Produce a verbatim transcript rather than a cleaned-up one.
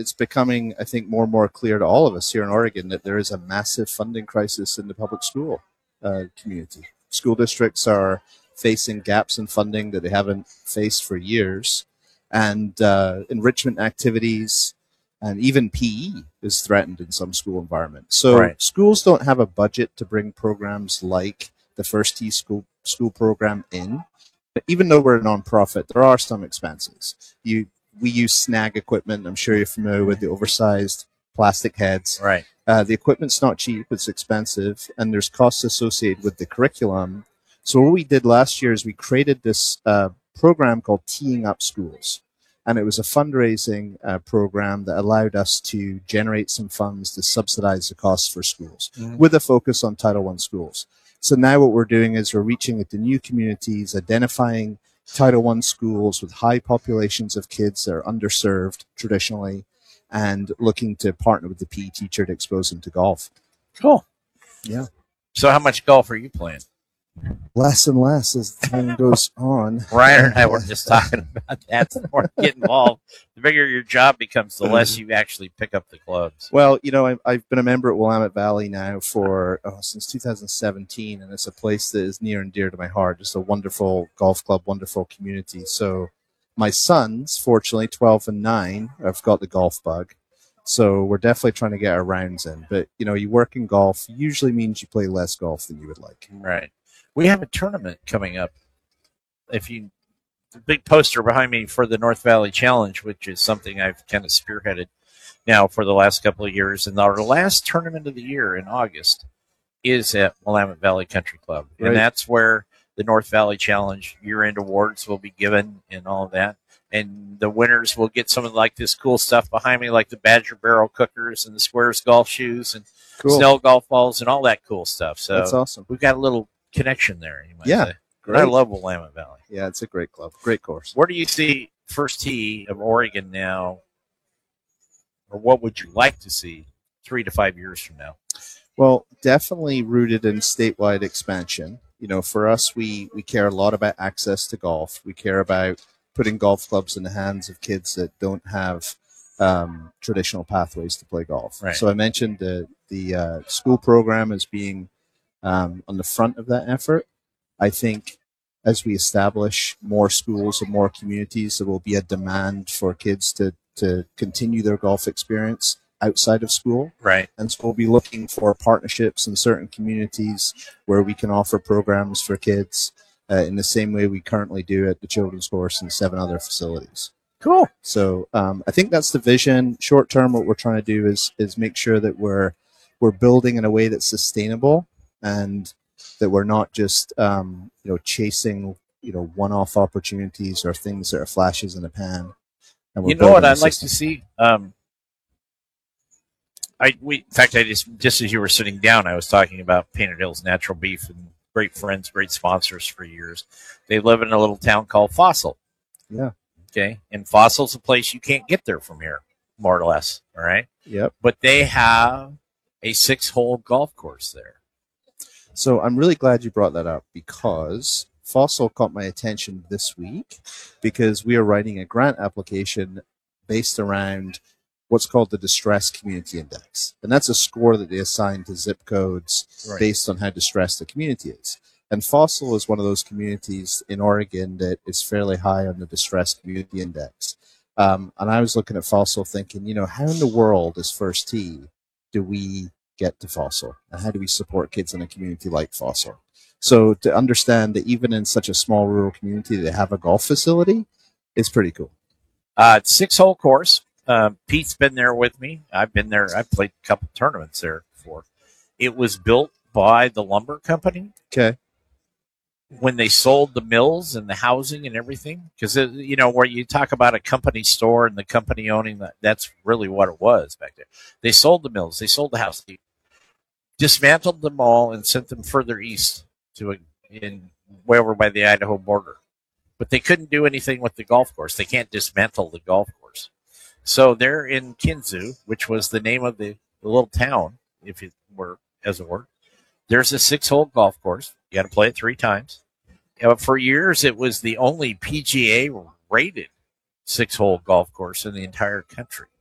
it's becoming, I think, more and more clear to all of us here in Oregon that there is a massive funding crisis in the public school uh, community. School districts are facing gaps in funding that they haven't faced for years, and uh, enrichment activities and even P E is threatened in some school environments. So Right. schools don't have a budget to bring programs like the First Tee school school program in. But even though we're a nonprofit, there are some expenses. You we use snag equipment. I'm sure you're familiar with the oversized plastic heads. Right. Uh, the equipment's not cheap; it's expensive, and there's costs associated with the curriculum. So what we did last year is we created this uh, program called Teeing Up Schools, and it was a fundraising uh, program that allowed us to generate some funds to subsidize the costs for schools, Mhm. with a focus on Title One schools. So now what we're doing is we're reaching into new communities, identifying Title One schools with high populations of kids that are underserved traditionally, and looking to partner with the P E teacher to expose them to golf. Cool. Yeah. So how much golf are you playing? Less and less as time goes on. Ryan and I were just talking about that. The more you get involved, the bigger your job becomes, the less you actually pick up the clubs. Well, you know, I, I've been a member at Willamette Valley now for oh, since two thousand seventeen, and it's a place that is near and dear to my heart. Just a wonderful golf club, wonderful community. So my sons, fortunately, twelve and nine, have got the golf bug. So we're definitely trying to get our rounds in. But, you know, you work in golf usually means you play less golf than you would like. Right. We have a tournament coming up. If you, the big poster behind me for the North Valley Challenge, which is something I've kind of spearheaded now for the last couple of years, and our last tournament of the year in August is at Willamette Valley Country Club, Right. and that's where the North Valley Challenge year-end awards will be given and all of that. And the winners will get some of like this cool stuff behind me, like the Badger Barrel cookers and the Squares golf shoes and Cool. Snell golf balls and all that cool stuff. So That's awesome. we've got a little connection there, you might Yeah, say. great. I love Willamette Valley. Yeah, it's a great club. Great course. Where do you see First Tee of Oregon now, or what would you like to see three to five years from now? Well, definitely rooted in statewide expansion. You know, for us, we, we care a lot about access to golf. We care about putting golf clubs in the hands of kids that don't have um, traditional pathways to play golf. Right. So I mentioned the, the uh, school program as being um, on the front of that effort. I think as we establish more schools and more communities, there will be a demand for kids to, to continue their golf experience outside of school. Right. And so we'll be looking for partnerships in certain communities where we can offer programs for kids uh, in the same way we currently do at the Children's Course and seven other facilities. Cool. So um, I think that's the vision. Short term, what we're trying to do is is make sure that we're we're building in a way that's sustainable, and that we're not just um, you know chasing you know one-off opportunities or things that are flashes in the pan. And we're You know what building a I'd like system. to see? Um, I we in fact I just just as you were sitting down, I was talking about Painted Hills Natural Beef, and great friends, great sponsors for years. They live in a little town called Fossil. Yeah. Okay, and Fossil's a place you can't get there from here, more or less. All right, Yep. but they have a six-hole golf course there. So I'm really glad you brought that up, because Fossil caught my attention this week because we are writing a grant application based around what's called the Distress Community Index. And that's a score that they assign to zip codes Right. based on how distressed the community is. And Fossil is one of those communities in Oregon that is fairly high on the Distress Community Index. Um, and I was looking at Fossil thinking, you know, how in the world as First Tee do we get to Fossil? And how do we support kids in a community like Fossil? So to understand that even in such a small rural community, they have a golf facility is pretty cool. Uh, it's six-hole course. Uh, Pete's been there with me. I've been there. I've played a couple tournaments there before. It was built by the lumber company Okay. when they sold the mills and the housing and everything. Because, you know, where you talk about a company store and the company owning that, that's really what it was back there. They sold the mills. They sold the house. They dismantled them all and sent them further east to a, in way over by the Idaho border. But they couldn't do anything with the golf course. They can't dismantle the golf course. So they're in Kinzu, which was the name of the, the little town, if it were, as it were. There's a six-hole golf course. You got to play it three times. Uh, for years, it was the only P G A-rated six-hole golf course in the entire country.